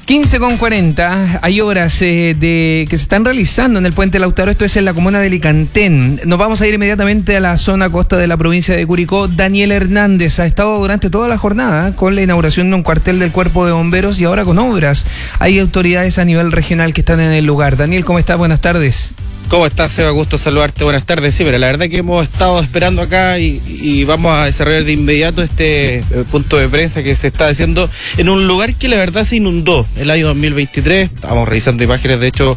15:40, hay obras que se están realizando en el Puente Lautaro, esto es en la comuna de Licantén. Nos vamos a ir inmediatamente a la zona costa de la provincia de Curicó. Daniel Hernández ha estado durante toda la jornada con la inauguración de un cuartel del Cuerpo de Bomberos y ahora con obras. Hay autoridades a nivel regional que están en el lugar. Daniel, ¿cómo estás? Buenas tardes. ¿Cómo estás, Seba? Gusto saludarte. Buenas tardes. Sí, pero la verdad que hemos estado esperando acá y vamos a desarrollar de inmediato este punto de prensa que se está haciendo en un lugar que la verdad se inundó el año 2023. Estamos revisando imágenes, de hecho,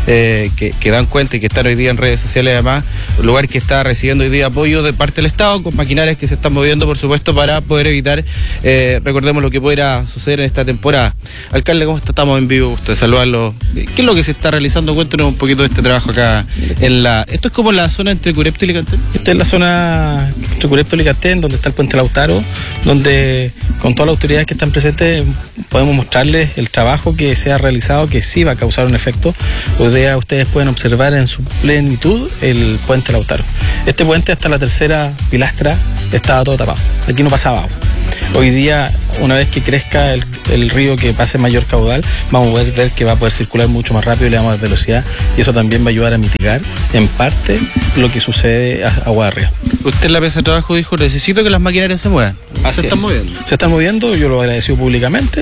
que dan cuenta y que están hoy día en redes sociales además. Un lugar que está recibiendo hoy día apoyo de parte del Estado, con maquinarias que se están moviendo, por supuesto, para poder evitar, recordemos lo que pudiera suceder en esta temporada. Alcalde, ¿cómo está? Estamos en vivo, gusto de saludarlo. ¿Qué es lo que se está realizando? Cuéntanos un poquito de este trabajo acá. Esto es como la zona entre Curepto y Licantén. Esta es la zona entre Curepto y Licantén, donde está el Puente Lautaro, donde con todas las autoridades que están presentes podemos mostrarles el trabajo que se ha realizado, que sí va a causar un efecto. Hoy día ustedes pueden observar en su plenitud el Puente Lautaro. Este puente, hasta la tercera pilastra, estaba todo tapado. Aquí no pasaba agua. Hoy día, una vez que crezca el río, que pase mayor caudal, vamos a poder ver que va a poder circular mucho más rápido y le damos más velocidad, y eso también va a ayudar a mitigar en parte lo que sucede agua arriba. Usted en la mesa de trabajo dijo: necesito que las maquinarias se muevan. Se están moviendo, yo lo agradezco públicamente.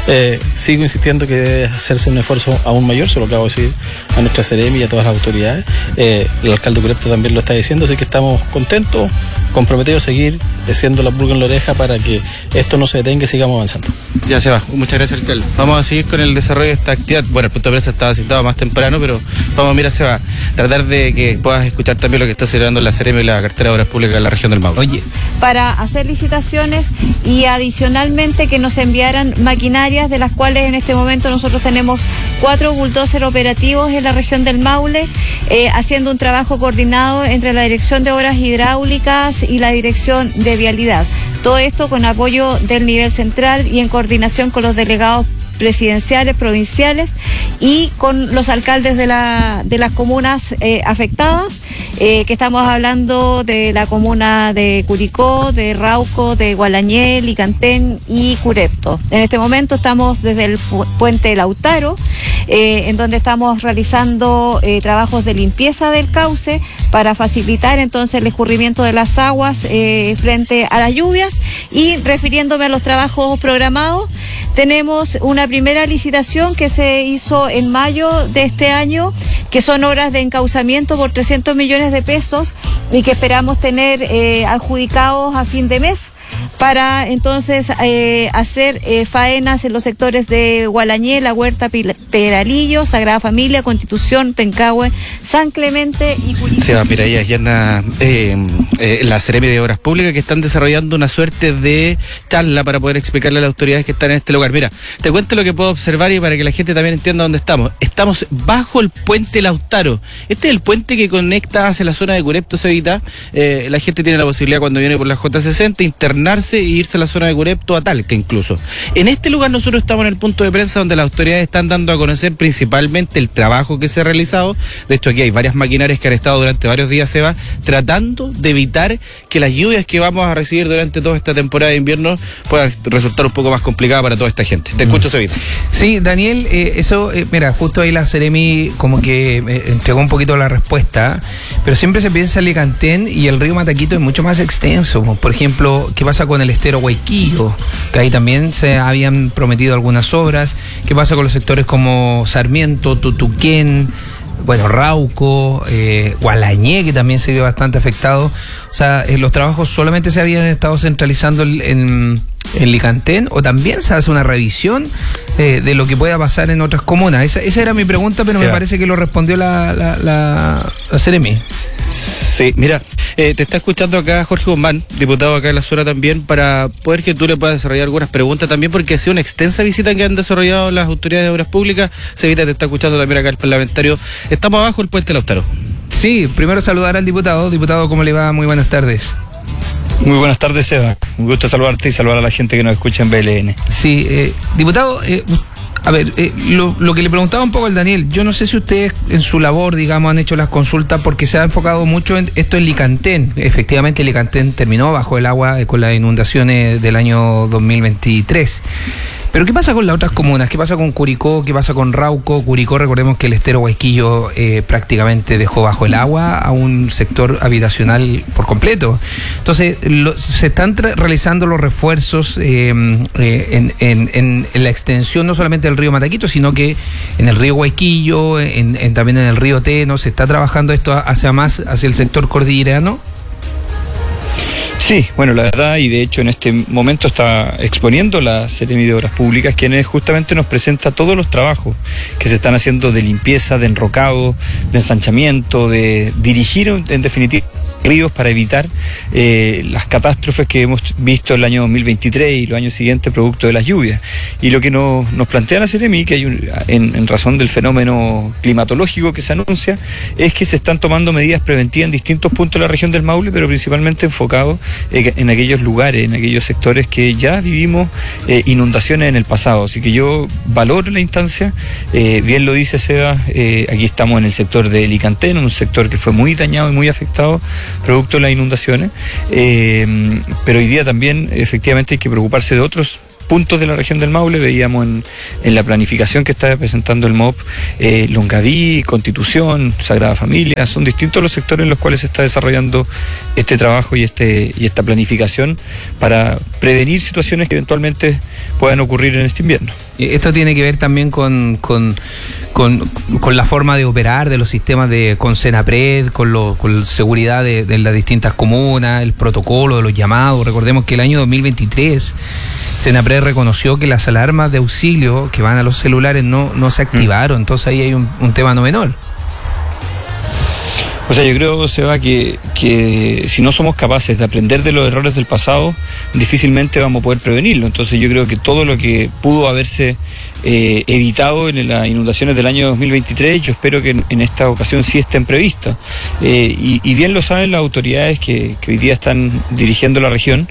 Sigo insistiendo que debe hacerse un esfuerzo aún mayor, se lo acabo de decir a nuestra Seremi y a todas las autoridades. El alcalde Curepto también lo está diciendo, así que estamos contentos, comprometidos a seguir haciendo la pulga en la oreja para que esto no se detenga y sigamos avanzando. Ya se va. Muchas gracias, alcalde. Vamos a seguir con el desarrollo de esta actividad. Bueno, el punto de prensa estaba citado más temprano, pero vamos, mira, se va a tratar de que puedas escuchar también lo que está celebrando la Seremi y la cartera de obras públicas de la región del Maule. Oye, para hacer licitaciones y adicionalmente que nos enviaran maquinarias, de las cuales en este momento nosotros tenemos 4 bulldozers operativos en la región del Maule, haciendo un trabajo coordinado entre la Dirección de Obras Hidráulicas y la Dirección de Vialidad. Todo esto con apoyo del nivel central y en coordinación con los delegados presidenciales, provinciales y con los alcaldes de las comunas afectadas, que estamos hablando de la comuna de Curicó, de Rauco, de Gualañé, Licantén y Curepto. En este momento estamos desde el Puente Lautaro, en donde estamos realizando trabajos de limpieza del cauce para facilitar entonces el escurrimiento de las aguas frente a las lluvias. Y refiriéndome a los trabajos programados, tenemos una primera licitación que se hizo en mayo de este año, que son obras de encauzamiento por 300 millones de pesos y que esperamos tener adjudicados a fin de mes, para entonces hacer faenas en los sectores de Gualañé, La Huerta, Peralillo, Sagrada Familia, Constitución, Pencahue, San Clemente y Curicó. Se va, mira, ahí allá la Seremi de Obras Públicas, que están desarrollando una suerte de charla para poder explicarle a las autoridades que están en este lugar. Mira, te cuento lo que puedo observar y para que la gente también entienda dónde estamos. Estamos bajo el Puente Lautaro. Este es el puente que conecta hacia la zona de Curepto, Cevita. La gente tiene la posibilidad, cuando viene por la J60, internarse e irse a la zona de Curepto, a Talca incluso. En este lugar nosotros estamos en el punto de prensa donde las autoridades están dando a conocer principalmente el trabajo que se ha realizado. De hecho, aquí hay varias maquinarias que han estado durante varios días, Seba, tratando de evitar que las lluvias que vamos a recibir durante toda esta temporada de invierno puedan resultar un poco más complicadas para toda esta gente. Te escucho, Sevita. Sí, Daniel, mira, justo ahí la Seremi como que entregó un poquito la respuesta, pero siempre se piensa en Licantén y el río Mataquito es mucho más extenso. Por ejemplo, ¿qué pasa con el estero Huayquillo? Que ahí también se habían prometido algunas obras. ¿Qué pasa con los sectores como Sarmiento, Tutuquén, bueno, Rauco, Gualañé, que también se vio bastante afectado? O sea, los trabajos solamente se habían estado centralizando en Licantén, o también se hace una revisión de lo que pueda pasar en otras comunas. Esa era mi pregunta, pero me parece que lo respondió la Seremi. Sí, mira, te está escuchando acá Jorge Guzmán, diputado acá de la zona también, para poder que tú le puedas desarrollar algunas preguntas también, porque ha sido una extensa visita que han desarrollado las autoridades de obras públicas. Sevita te está escuchando también acá el parlamentario. Estamos abajo del Puente Lautaro. Sí, primero saludar al diputado. Diputado, ¿cómo le va? Muy buenas tardes. Muy buenas tardes, Seba. Un gusto saludarte y saludar a la gente que nos escucha en BLN. Sí, diputado, A ver, lo que le preguntaba un poco al Daniel, yo no sé si ustedes en su labor, digamos, han hecho las consultas porque se ha enfocado mucho en esto en Licantén. Efectivamente, Licantén terminó bajo el agua con las inundaciones del año 2023. Pero ¿qué pasa con las otras comunas? ¿Qué pasa con Curicó? ¿Qué pasa con Rauco? Curicó, recordemos que el estero Huayquillo prácticamente dejó bajo el agua a un sector habitacional por completo. Entonces, se están realizando los refuerzos en la extensión no solamente del río Mataquito, sino que en el río Huayquillo, también en el río Teno. ¿Se está trabajando esto hacia el sector cordillerano? Sí, bueno, la verdad, y de hecho en este momento está exponiendo la Seremi de Obras Públicas, quienes justamente nos presenta todos los trabajos que se están haciendo de limpieza, de enrocado, de ensanchamiento, de dirigir en definitiva ríos para evitar las catástrofes que hemos visto el año 2023 y los años siguientes producto de las lluvias. Y lo que nos plantea la Seremi, que hay en razón del fenómeno climatológico que se anuncia, es que se están tomando medidas preventivas en distintos puntos de la región del Maule, pero principalmente enfocados en aquellos lugares, en aquellos sectores que ya vivimos inundaciones en el pasado. Así que yo valoro la instancia, bien lo dice Seba, aquí estamos en el sector de Licantén, un sector que fue muy dañado y muy afectado producto de las inundaciones, pero hoy día también efectivamente hay que preocuparse de otros puntos de la región del Maule. Veíamos en la planificación que está presentando el MOP, Longaví, Constitución, Sagrada Familia, son distintos los sectores en los cuales se está desarrollando este trabajo y esta planificación para prevenir situaciones que eventualmente puedan ocurrir en este invierno. Esto tiene que ver también con la forma de operar de los sistemas con Senapred, con seguridad de las distintas comunas, el protocolo de los llamados. Recordemos que el año 2023 Senapred reconoció que las alarmas de auxilio que van a los celulares no se activaron, entonces ahí hay un tema no menor. O sea, yo creo, Seba, que si no somos capaces de aprender de los errores del pasado, difícilmente vamos a poder prevenirlo. Entonces yo creo que todo lo que pudo haberse evitado en las inundaciones del año 2023, yo espero que en esta ocasión sí estén previstas. Y bien lo saben las autoridades que hoy día están dirigiendo la región,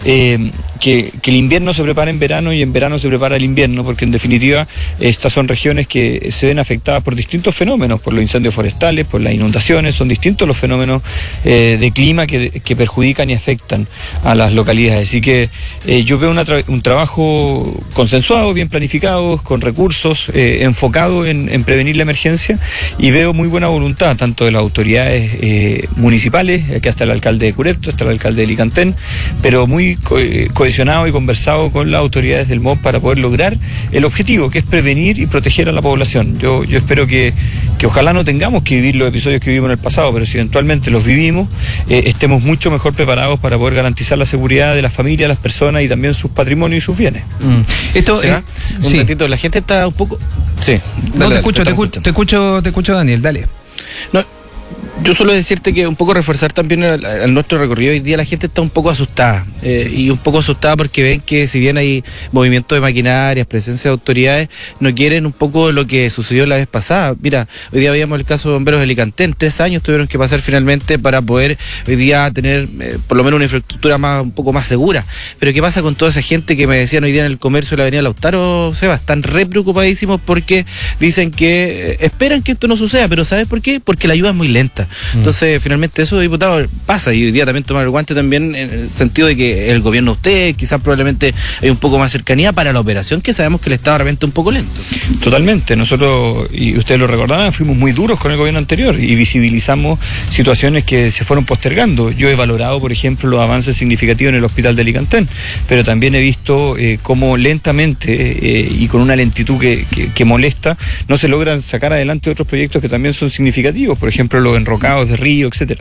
que el invierno se prepara en verano y en verano se prepara el invierno, porque en definitiva estas son regiones que se ven afectadas por distintos fenómenos, por los incendios forestales, por las inundaciones. Son distintos los fenómenos de clima que perjudican y afectan a las localidades. Así que yo veo un trabajo consensuado, bien planificado, con recursos, enfocado en prevenir la emergencia, y veo muy buena voluntad tanto de las autoridades municipales, aquí está el alcalde de Curepto, está el alcalde de Licantén, pero muy cohesionado y conversado con las autoridades del MOP para poder lograr el objetivo, que es prevenir y proteger a la población. Yo espero que ojalá no tengamos que vivir los episodios que vivimos en el pasado, pero si eventualmente los vivimos, estemos mucho mejor preparados para poder garantizar la seguridad de las familias, las personas y también sus patrimonios y sus bienes. Esto un ratito, la gente está un poco... Sí, dale, te escucho, Daniel, dale. No, yo suelo decirte que un poco reforzar también al nuestro recorrido. Hoy día la gente está un poco asustada, y un poco asustada porque ven que si bien hay movimiento de maquinarias, presencia de autoridades, no quieren un poco lo que sucedió la vez pasada. Mira, hoy día veíamos el caso de bomberos de Licantén, 3 años tuvieron que pasar finalmente para poder hoy día tener por lo menos una infraestructura un poco más segura. Pero ¿qué pasa con toda esa gente que me decían hoy día en el comercio de la avenida Lautaro, Seba? Están re preocupadísimos porque dicen que esperan que esto no suceda, pero ¿sabes por qué? Porque la ayuda es muy lenta. Entonces, finalmente eso, diputado, pasa, y hoy día también tomar el guante también en el sentido de que el gobierno usted, quizás probablemente hay un poco más cercanía para la operación, que sabemos que el Estado de repente un poco lento. Totalmente, nosotros, y ustedes lo recordarán, fuimos muy duros con el gobierno anterior y visibilizamos situaciones que se fueron postergando. Yo he valorado, por ejemplo, los avances significativos en el hospital de Licantén, pero también he visto cómo lentamente y con una lentitud que molesta, no se logran sacar adelante otros proyectos que también son significativos, por ejemplo, los enrocados de río, etcétera.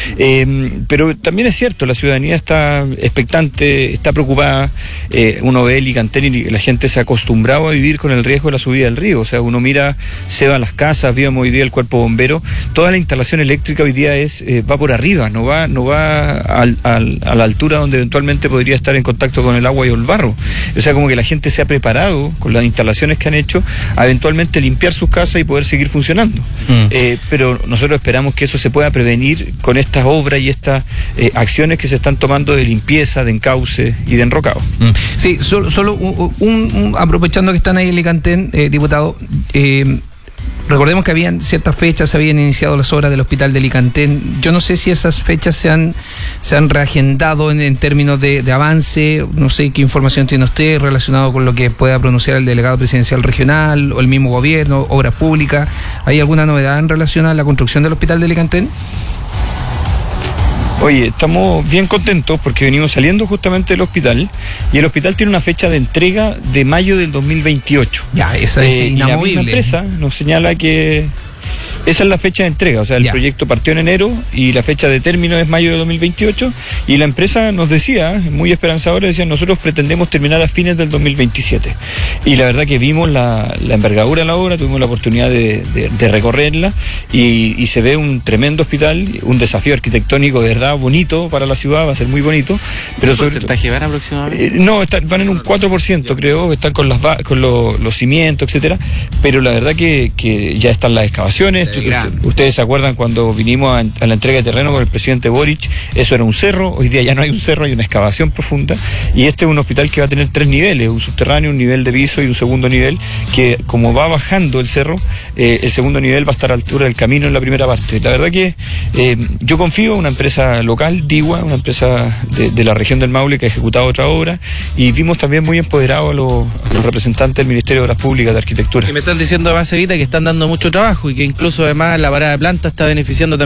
Pero también es cierto, la ciudadanía está expectante, está preocupada. Uno ve Licantén y la gente se ha acostumbrado a vivir con el riesgo de la subida del río. O sea, uno mira, se va a las casas, vimos hoy día el cuerpo bombero, toda la instalación eléctrica hoy día va por arriba, no va a la altura donde eventualmente podría estar en contacto con el agua y el barro. O sea, como que la gente se ha preparado con las instalaciones que han hecho a eventualmente limpiar sus casas y poder seguir funcionando. Pero nosotros esperamos que eso se pueda prevenir con estas obras y estas acciones que se están tomando de limpieza, de encauce y de enrocado. Sí, solo aprovechando que están ahí en Licantén, diputado, recordemos que habían ciertas fechas, se habían iniciado las obras del hospital de Licantén. Yo no sé si esas fechas se han reagendado en términos de avance. No sé qué información tiene usted relacionado con lo que pueda pronunciar el delegado presidencial regional o el mismo gobierno, obras públicas. ¿Hay alguna novedad en relación a la construcción del hospital de Licantén? Oye, estamos bien contentos porque venimos saliendo justamente del hospital y el hospital tiene una fecha de entrega de mayo del 2028. Ya, esa es inamovible. Y la misma empresa nos señala que esa es la fecha de entrega, o sea, el proyecto partió en enero y la fecha de término es mayo de 2028 y la empresa nos decía, muy esperanzadora, decía, nosotros pretendemos terminar a fines del 2027. Y la verdad que vimos la envergadura de la obra, tuvimos la oportunidad de recorrerla y se ve un tremendo hospital, un desafío arquitectónico de verdad bonito para la ciudad, va a ser muy bonito. Pero ¿qué porcentaje van aproximadamente? No, van en un 4%, creo, están con los cimientos, etcétera, pero la verdad que ya están las excavaciones. Ustedes se acuerdan cuando vinimos a la entrega de terreno con el presidente Boric, eso era un cerro, hoy día ya no hay un cerro, hay una excavación profunda y este es un hospital que va a tener 3 niveles, un subterráneo, un nivel de piso y un segundo nivel, que como va bajando el cerro, el segundo nivel va a estar a altura del camino en la primera parte. La verdad que yo confío en una empresa local, Digua, una empresa de la región del Maule que ha ejecutado otra obra y vimos también muy empoderados a los representantes del Ministerio de Obras Públicas de Arquitectura. Que me están diciendo además, Evita, que están dando mucho trabajo y que incluso además la parada de planta está beneficiando también